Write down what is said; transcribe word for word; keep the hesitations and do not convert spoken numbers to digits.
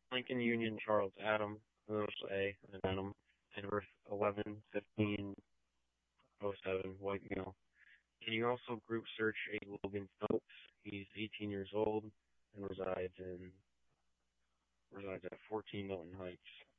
Lincoln Union Charles Adam, initial A, and Adam, and birth eleven fifteen oh seven, white male. Can you also group search a Logan Phelps? He's eighteen years old and resides in resides at fourteen Milton Heights.